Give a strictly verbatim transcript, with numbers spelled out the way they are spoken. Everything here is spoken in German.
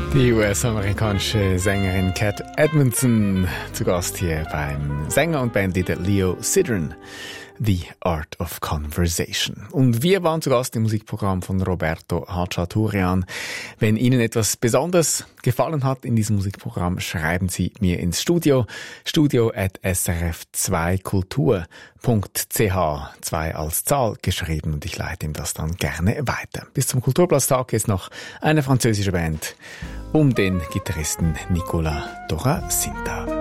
Die U S-amerikanische Sängerin Cat Edmondson zu Gast hier beim Sänger und Bandleader Leo Sidran. The Art of Conversation. Und wir waren zu Gast im Musikprogramm von Roberto Hachaturian. Wenn Ihnen etwas besonders gefallen hat in diesem Musikprogramm, schreiben Sie mir ins Studio. studio at s r f zwei kultur punkt c h. zwei als Zahl geschrieben und ich leite ihm das dann gerne weiter. Bis zum Kulturplatztag ist noch eine französische Band um den Gitarristen Nicolas Doracinta.